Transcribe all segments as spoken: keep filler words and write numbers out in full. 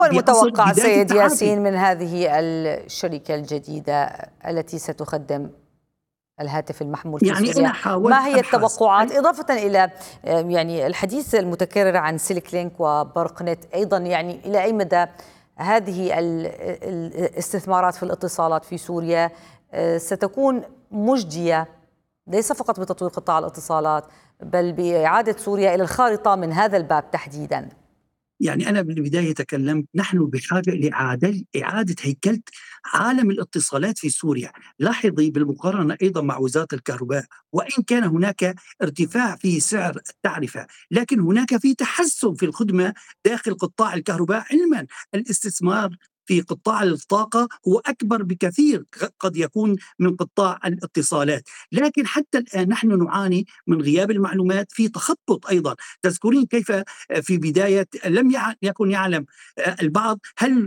والمتوقع سيد ياسين من هذه الشركة الجديدة التي ستقدم الهاتف المحمول في يعني سوريا؟ أنا حاولت ما هي أبحث التوقعات إضافة إلى يعني الحديث المتكرر عن سيليك لينك وبرق نت أيضا؟ يعني إلى أي مدى هذه الاستثمارات في الاتصالات في سوريا ستكون مجدية ليس فقط بتطوير قطاع الاتصالات بل بإعادة سوريا إلى الخارطة من هذا الباب تحديدا؟ يعني أنا بالبداية تكلمت نحن بحاجة لإعادة إعادة هيكلة عالم الاتصالات في سوريا. لاحظي بالمقارنة أيضا مع وزارة الكهرباء، وإن كان هناك ارتفاع في سعر التعرفة لكن هناك في تحسن في الخدمة داخل قطاع الكهرباء. علما الاستثمار في قطاع الطاقة هو أكبر بكثير قد يكون من قطاع الاتصالات، لكن حتى الآن نحن نعاني من غياب المعلومات، في تخبط أيضا. تذكرين كيف في بداية لم يكن يعلم البعض هل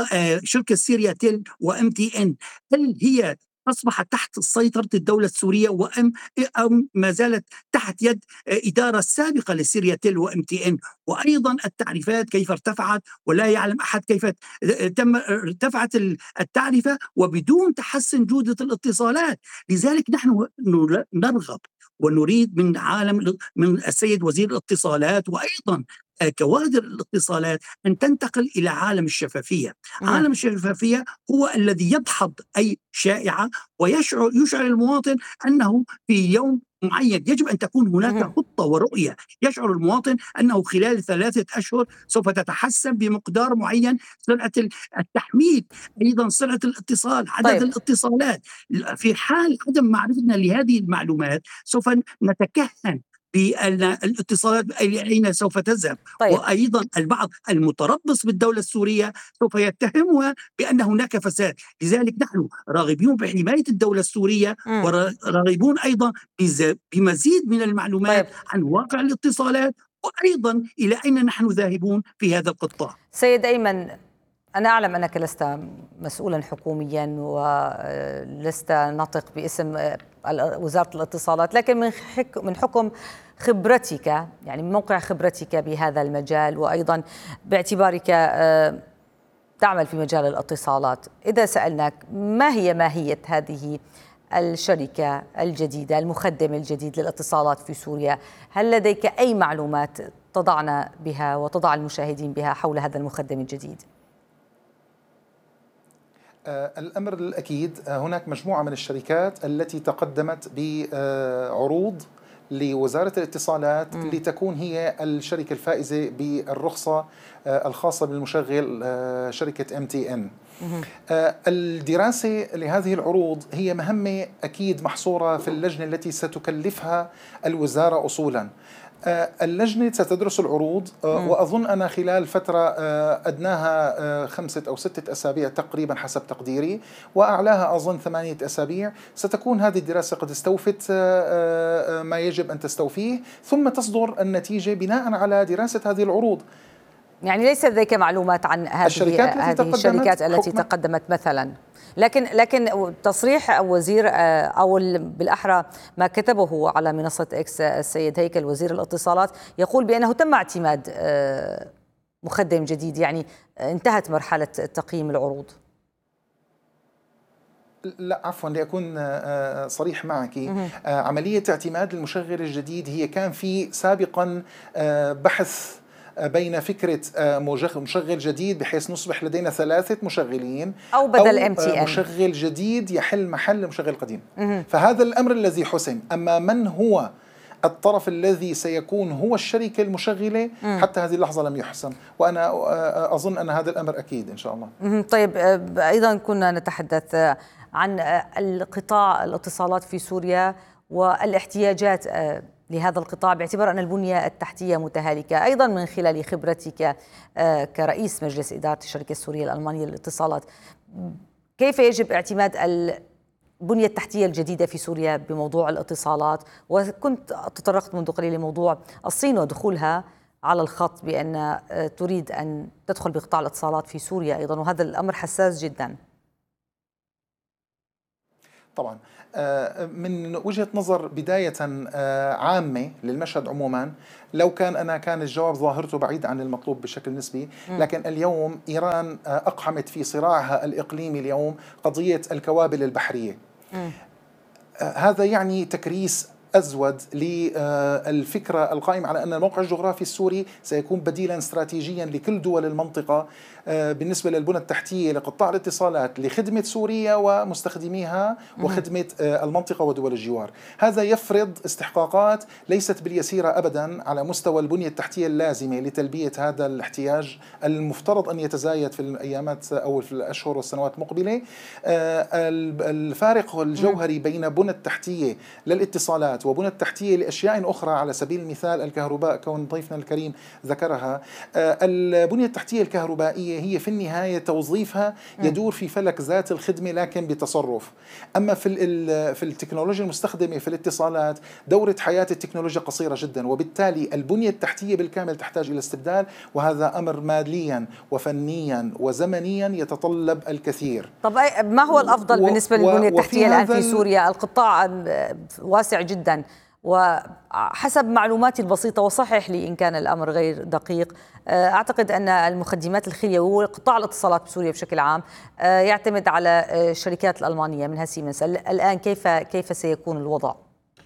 شركة سيريا تيل وام تي ان هل هي أصبحت تحت سيطرة الدولة السورية وأم أم ما زالت تحت يد إدارة سابقة لسيريا تيل وام تي ان. وأيضا التعريفات كيف ارتفعت ولا يعلم أحد كيف تم ارتفعت التعرفة وبدون تحسن جودة الاتصالات. لذلك نحن نرغب ونريد من عالم من السيد وزير الاتصالات وأيضا كوادر الاتصالات أن تنتقل إلى عالم الشفافية. عالم الشفافية هو الذي يدحض أي شائعة ويشعر يشعر المواطن أنه في يوم معين يجب أن تكون هناك خطة ورؤية، يشعر المواطن أنه خلال ثلاثة أشهر سوف تتحسن بمقدار معين سرعة التحميل، أيضا سرعة الاتصال، عدد طيب. الاتصالات. في حال عدم معرفتنا لهذه المعلومات سوف نتكهن بأن الاتصالات أين سوف تذهب. طيب. وأيضا البعض المتربص بالدولة السورية سوف يتهمها بأن هناك فساد. لذلك نحن راغبون بحماية الدولة السورية م. وراغبون أيضا بمزيد من المعلومات طيب. عن واقع الاتصالات وأيضا إلى أين نحن ذاهبون في هذا القطاع. سيد أيمن، أنا أعلم أنك لست مسؤولا حكوميا ولست ناطق باسم وزارة الاتصالات، لكن من من حكم خبرتك، يعني من موقع خبرتك بهذا المجال وأيضا باعتبارك تعمل في مجال الاتصالات، إذا سألناك ما هي ماهية هذه الشركة الجديدة المخدم الجديد للاتصالات في سوريا، هل لديك أي معلومات تضعنا بها وتضع المشاهدين بها حول هذا المخدم الجديد؟ الأمر الأكيد هناك مجموعة من الشركات التي تقدمت بعروض لوزارة الاتصالات م. لتكون هي الشركة الفائزة بالرخصة الخاصة بالمشغل شركة ام تي ان. الدراسة لهذه العروض هي مهمة أكيد محصورة في اللجنة التي ستكلفها الوزارة أصولا. اللجنة ستدرس العروض وأظن أنا خلال فترة أدناها خمسة أو ستة أسابيع تقريبا حسب تقديري، وأعلاها أظن ثمانية أسابيع، ستكون هذه الدراسة قد استوفت ما يجب أن تستوفيه، ثم تصدر النتيجة بناء على دراسة هذه العروض. يعني ليس لديك معلومات عن هذه الشركات التي هذه الشركات التي حكمة. تقدمت مثلا، لكن لكن تصريح وزير او بالاحرى ما كتبه على منصه اكس السيد هيكل وزير الاتصالات يقول بانه تم اعتماد مخدم جديد، يعني انتهت مرحله تقييم العروض. لا عفوا لأكون صريح معك، عملية اعتماد المشغل الجديد هي كان في سابقا بحث بين فكرة مشغل جديد بحيث نصبح لدينا ثلاثة مشغلين أو بدل ام تي ان، مشغل جديد يحل محل مشغل قديم. فهذا الأمر الذي حسم. أما من هو الطرف الذي سيكون هو الشركة المشغلة مم. حتى هذه اللحظة لم يحسم، وأنا أظن أن هذا الأمر أكيد إن شاء الله. طيب أيضا كنا نتحدث عن القطاع الاتصالات في سوريا والاحتياجات لهذا القطاع باعتبار أن البنية التحتية متهالكة، أيضا من خلال خبرتك كرئيس مجلس إدارة الشركة السورية الألمانية للاتصالات، كيف يجب اعتماد البنية التحتية الجديدة في سوريا بموضوع الاتصالات؟ وكنت تطرقت منذ قليل لموضوع الصين ودخولها على الخط بأن تريد أن تدخل بقطاع الاتصالات في سوريا أيضا، وهذا الأمر حساس جدا. طبعا من وجهة نظر بداية عامة للمشهد عموما، لو كان أنا كان الجواب ظاهرته بعيد عن المطلوب بشكل نسبي، لكن اليوم إيران أقحمت في صراعها الإقليمي اليوم قضية الكوابل البحرية. م. هذا يعني تكريس أزود للفكرة القائمة على أن الموقع الجغرافي السوري سيكون بديلا استراتيجيا لكل دول المنطقة بالنسبة للبنى التحتية لقطاع الاتصالات لخدمة سوريا ومستخدميها وخدمة المنطقة ودول الجوار. هذا يفرض استحقاقات ليست باليسيرة أبدا على مستوى البنية التحتية اللازمة لتلبية هذا الاحتياج المفترض أن يتزايد في الأيامات أو في الأشهر والسنوات المقبلة. الفارق الجوهري بين بنى التحتية للاتصالات وبنى التحتية لأشياء أخرى على سبيل المثال الكهرباء، كون ضيفنا الكريم ذكرها، البنية التحتية الكهربائية هي في النهاية توظيفها يدور في فلك ذات الخدمة لكن بتصرف. أما في في التكنولوجيا المستخدمة في الاتصالات دورة حياة التكنولوجيا قصيرة جدا، وبالتالي البنية التحتية بالكامل تحتاج إلى استبدال، وهذا أمر ماليا وفنيا وزمنيا يتطلب الكثير. طب ما هو الأفضل و بالنسبة للبنية التحتية الآن في سوريا؟ القطاع واسع جدا، وحسب معلوماتي البسيطة وصحح لي إن كان الأمر غير دقيق، أعتقد أن المخدمات الخليوية وقطاع الاتصالات بسوريا بشكل عام يعتمد على الشركات الألمانية منها سيمنز. الآن كيف كيف سيكون الوضع؟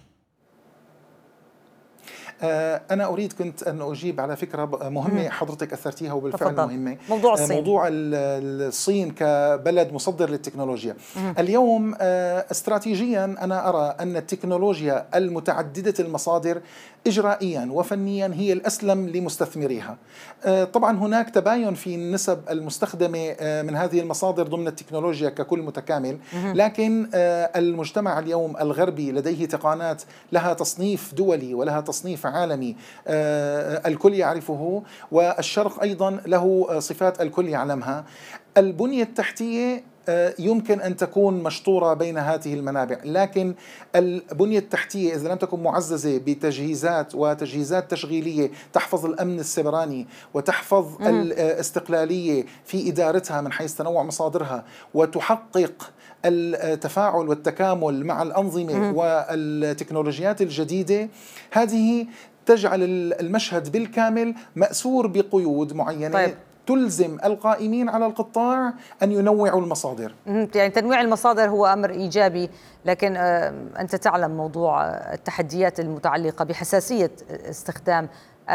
أنا أريد كنت أن أجيب على فكرة مهمة حضرتك أثرتيها وبالفعل تفضل. مهمة، موضوع الصين. موضوع الصين كبلد مصدر للتكنولوجيا. مم. اليوم استراتيجيا أنا أرى أن التكنولوجيا المتعددة المصادر إجرائيا وفنيا هي الأسلم لمستثمريها. طبعا هناك تباين في النسب المستخدمة من هذه المصادر ضمن التكنولوجيا ككل متكامل، لكن المجتمع اليوم الغربي لديه تقنيات لها تصنيف دولي ولها تصنيف عالمي الكل يعرفه، والشرق أيضا له صفات الكل يعلمها. البنية التحتية يمكن أن تكون مشطورة بين هذه المنابع، لكن البنية التحتية إذا لم تكن معززة بتجهيزات وتجهيزات تشغيلية تحفظ الأمن السيبراني وتحفظ مم. الاستقلالية في إدارتها من حيث تنوع مصادرها، وتحقق التفاعل والتكامل مع الأنظمة مم. والتكنولوجيات الجديدة، هذه تجعل المشهد بالكامل مأسور بقيود معينة. طيب. تلزم القائمين على القطاع أن ينوعوا المصادر. يعني تنويع المصادر هو أمر إيجابي، لكن أنت تعلم موضوع التحديات المتعلقة بحساسية استخدام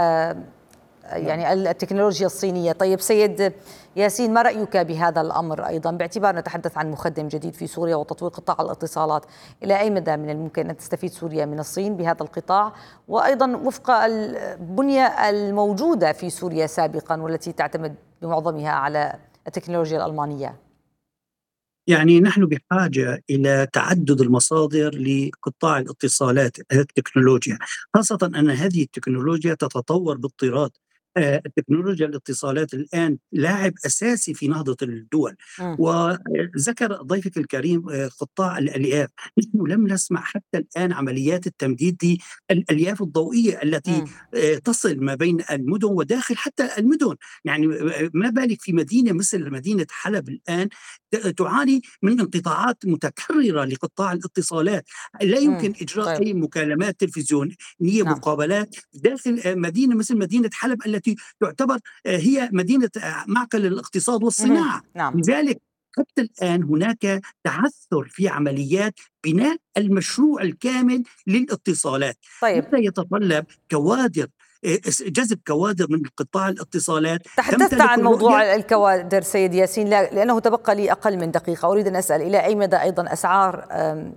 يعني التكنولوجيا الصينية. طيب سيد ياسين، ما رأيك بهذا الأمر أيضا، باعتبار نتحدث عن مخدم جديد في سوريا وتطوير قطاع الاتصالات؟ إلى أي مدى من الممكن أن تستفيد سوريا من الصين بهذا القطاع، وأيضا وفق البنية الموجودة في سوريا سابقا والتي تعتمد بمعظمها على التكنولوجيا الألمانية؟ يعني نحن بحاجة إلى تعدد المصادر لقطاع الاتصالات التكنولوجيا، خاصة أن هذه التكنولوجيا تتطور باضطراد. التكنولوجيا الاتصالات الآن لاعب أساسي في نهضة الدول. م. وذكر ضيفك الكريم قطاع الألياف، نحن لم نسمع حتى الآن عمليات التمديد للألياف الضوئية التي م. تصل ما بين المدن وداخل حتى المدن. يعني ما بالك في مدينة مثل مدينة حلب الآن تعاني من انقطاعات متكررة لقطاع الاتصالات، لا يمكن م. إجراء طيب. أي مكالمات تلفزيونية نعم. مقابلات داخل مدينة مثل مدينة حلب التي تعتبر هي مدينة معقل الاقتصاد والصناعة. نعم. لذلك حتى الآن هناك تعثر في عمليات بناء المشروع الكامل للاتصالات. طيب. هذا يتطلب كوادر، جذب كوادر من قطاع الاتصالات. تحدثت عن موضوع الكوادر سيد ياسين، لأنه تبقى لي أقل من دقيقة. أريد أن أسأل إلى أي مدى أيضا أسعار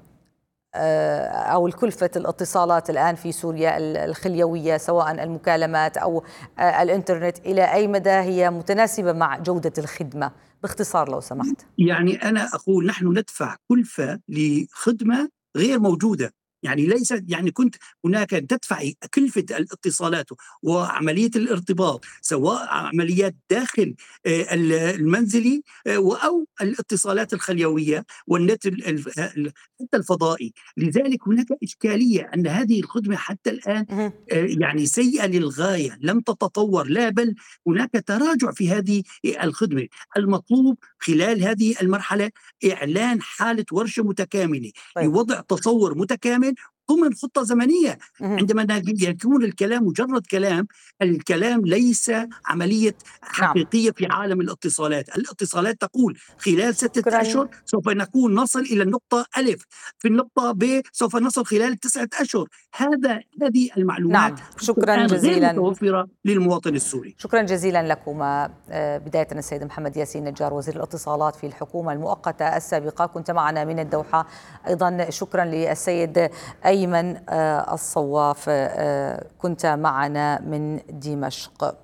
أو الكلفة الاتصالات الآن في سوريا الخليوية سواء المكالمات أو الإنترنت، إلى أي مدى هي متناسبة مع جودة الخدمة؟ باختصار لو سمحت. يعني أنا أقول نحن ندفع كلفة لخدمة غير موجودة. يعني ليس يعني كنت هناك تدفع كلفة الاتصالات وعملية الارتباط، سواء عمليات داخل المنزلي أو الاتصالات الخليوية والنت حتى الفضائي. لذلك هناك إشكالية أن هذه الخدمة حتى الآن يعني سيئة للغاية، لم تتطور، لا بل هناك تراجع في هذه الخدمة. المطلوب خلال هذه المرحلة إعلان حالة ورشة متكاملة لوضع تصور متكامل ضمن خطة زمنية. عندما يكون الكلام مجرد كلام، الكلام ليس عملية حقيقية. نعم. في عالم الاتصالات، الاتصالات تقول خلال ستة شكراً. أشهر سوف نكون نصل إلى النقطة ألف، في النقطة ب سوف نصل خلال تسعة أشهر. هذا هذه المعلومات نعم. شكرا جزيلا، غير متوفرة للمواطن السوري. شكرا جزيلا لكما. بداية السيد محمد ياسين نجار وزير الاتصالات في الحكومة المؤقتة السابقة، كنت معنا من الدوحة. أيضا شكرا للسيد أيمن الصواف، كنت معنا من دمشق.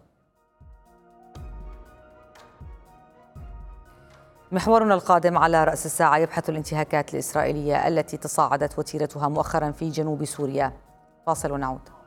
محورنا القادم على رأس الساعة يبحث الانتهاكات الإسرائيلية التي تصاعدت وتيرتها مؤخرا في جنوب سوريا. فاصل ونعود.